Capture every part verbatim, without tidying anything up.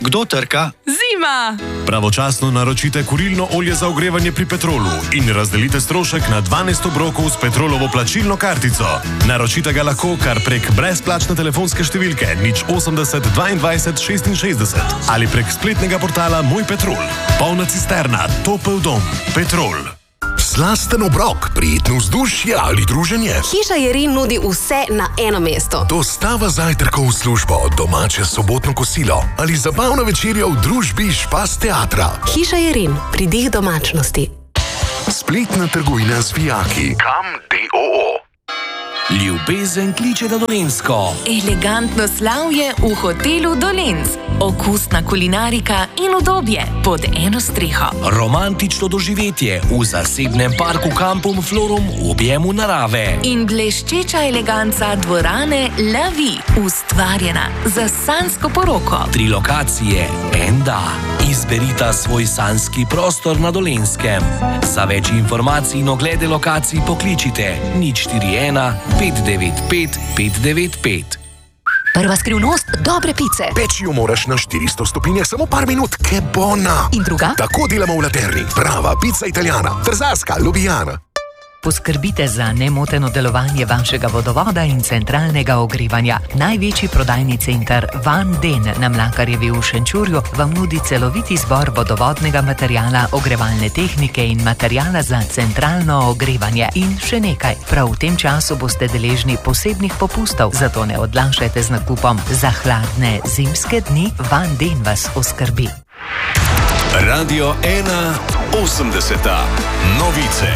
Kdo trka? Zima! Pravočasno naročite kurilno olje za ogrevanje pri Petrolu in razdelite strošek na dvanajst obrokov s Petrolovo plačilno kartico. Naročite ga lahko kar prek brezplačne telefonske številke nič osemdeset dvaindvajset šestinšestdeset ali prek spletnega portala Moj Petrol. Polna cisterna, topel dom, Petrol. Slasten obrok, prijetno vzdušje ali druženje. Hiša Jerin nudi vse na eno mesto. Dostava zajtrkov v službo, domače sobotno kosilo ali zabavna večerja v družbi Špas teatra. Hiša Jerin, pridih domačnosti. Spletna trgovina z vijaki. Kam D O O. Ljubezen kliče na Dolenjsko. Elegantno slavje v hotelu Dolenc. Okusna kulinarika in udobje pod eno streho. Romantično doživetje v zasebnem parku Kampum Florum v objemu narave. In bleščeča eleganca dvorane La Vie, ustvarjena za sanjsko poroko. Tri lokacije, en da. Izberita svoj sanjski prostor na Dolenskem. Za več informacij in oglede lokacij pokličite nič štiri ena pet devet pet pet devet pet. Prva skrivnost dobre pice. Peči jo moraš na štiristo stopinjah samo par minut, ke bona. In druga? Tako delamo v Laterni. Prava pica italijana, trzarska, ljubljana. Poskrbite za nemoteno delovanje vašega vodovoda in centralnega ogrevanja. Največji prodajni center Van Den na Mlakarjevi v Šenčurju vam nudi celovit izbor vodovodnega materijala, ogrevalne tehnike in materijala za centralno ogrevanje. In še nekaj, prav v tem času boste deležni posebnih popustov, zato ne odlašajte z nakupom. Za hladne zimske dni Van Den vas oskrbi. Radio ena osemdeseta. Novice.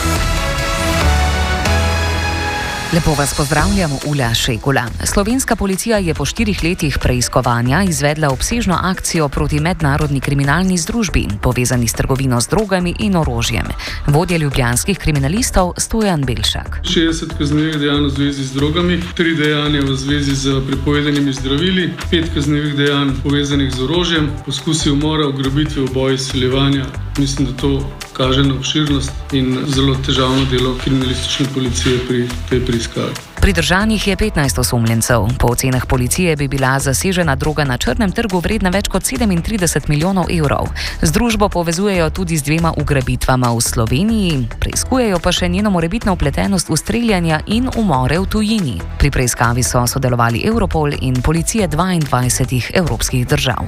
Lepo vas pozdravljam, Ula Šegula. Slovenska policija je po štirih letih preiskovanja izvedla obsežno akcijo proti mednarodni kriminalni združbi, povezani s trgovino z drogami in orožjem. Vodja ljubljanskih kriminalistov Stojan Belšak. šestdeset kaznivih dejanj v zvezi z drogami, tri dejanja v zvezi z prepovedanimi zdravili, pet kaznivih dejanj povezanih z orožjem, poskusi umora, ugrabitve, uboj, izsiljevanja. Mislim, da to kaže na obširnost in zelo težavno delo kriminalistične policije pri tej preiskavi. Pridržanih je petnajst osumljencev. Po ocenah policije bi bila zasežena droga na črnem trgu vredna več kot sedemintrideset milijonov evrov. Združbo povezujejo tudi z dvema ugrabitvama v Sloveniji, preiskujejo pa še njeno morebitno vpletenost v streljanja in umore v tujini. Pri preiskavi so sodelovali Europol in policije dvaindvajsetih evropskih držav.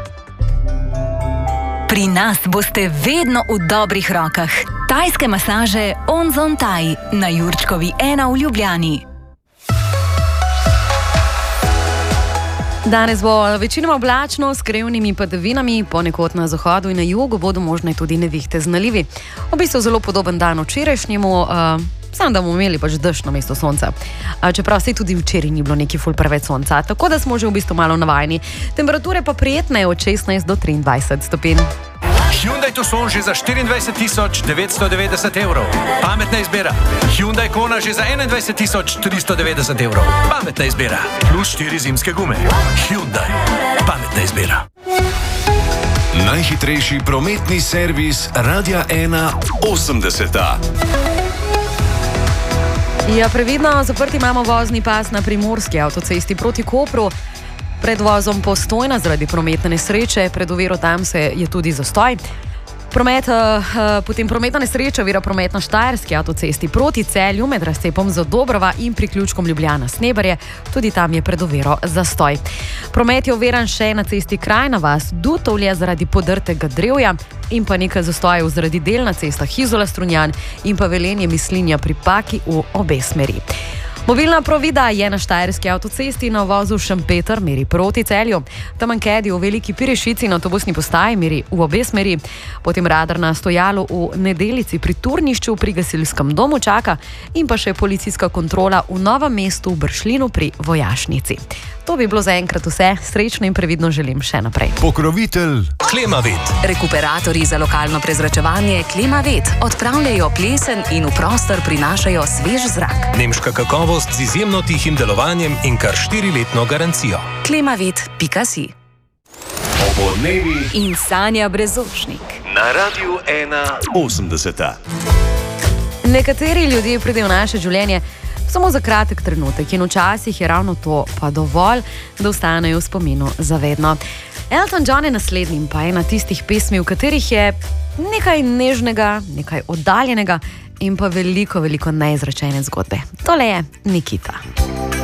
Pri nas boste vedno v dobrih rokah. Tajske masaže Onzon Thai na Jurčkovi ena v Ljubljani. Danes bo večinoma oblačno s krevnimi padavinami, ponekod na zahodu in na jugu bodo možne tudi nevihte z nalivi. V bistvu zelo podoben dan včerajšnjemu, uh, samo da bomo imeli pač dež namesto sonca. Uh, čeprav se tudi včeraj ni bilo neki ful preveč sonca, tako da smo že v bistvu malo navajeni. Temperature pa prijetne od šestnajst do triindvajset stopinj. Hyundai Tucson že za štiriindvajset tisoč devetsto devetdeset evrov. Pametna izbira. Hyundai Kona že za enaindvajset tisoč tristo devetdeset evrov. Pametna izbira. Plus štiri zimske gume. Hyundai. Pametna izbira. Najhitrejši prometni servis Radia ena osemdeseta. Ja, previdno, zaprti imamo vozni pas na primorski avtocesti proti Kopru. Pred vozom Postojna zaradi prometne nesreče, pred oviro tam se je tudi zastoj. Promet, uh, potem prometna nesreča ovira promet na Štajerski avtocesti proti Celju med razcepom Zadobrova in priključkom Ljubljana-Sneberje, tudi tam je pred oviro zastoj. Promet je oviran še na cesti Krajna vas Dutovlje zaradi podrtega drevja in pa nekaj zastojev zaradi del na cestah Izola-Strunjan in pa Velenje Mislinja pri Paki v obe smeri. Mobilna provida je na Štajerski avtocesti na vozu Šempeter meri proti Celju, Tamankedi v Veliki Pirešici na avtobusni postaji meri v obe smeri, potem radar na stojalu v Nedelici pri Turnišču pri gasilskem domu čaka in pa še policijska kontrola v Novem mestu v Bršljinu pri Vojašnici. To bi bilo za enkrat vse, srečno in previdno želim še naprej. Pokrovitelj Klimavet. Rekuperatorji za lokalno prezračevanje Klimavet odpravljajo plesen in v prostor prinašajo svež zrak. Nemška kakovost z izjemno tihim delovanjem in kar štiriletno garancijo. klimavet pika si. Obodnevi in Sanja Brezošnik. Na Radiu ena osemdeseta. Nekateri ljudje pridejo v naše življenje samo za kratek trenutek in včasih je ravno to pa dovolj, da ostanejo v spominu zavedno. Elton John je naslednji, pa ena tistih pesmi, v katerih je nekaj nežnega, nekaj oddaljenega in pa veliko, veliko neizrečene zgodbe. Tole je Nikita.